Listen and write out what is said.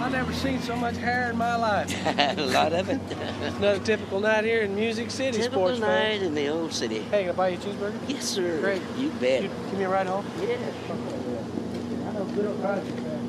I never seen so much hair in my life. A lot of it. Another typical night here in Music City, Typical sports night fan. in the old city. Hey, can I buy you a cheeseburger? Yes, sir. Great. You bet. Give me a ride home? Yeah. I know good old country fan.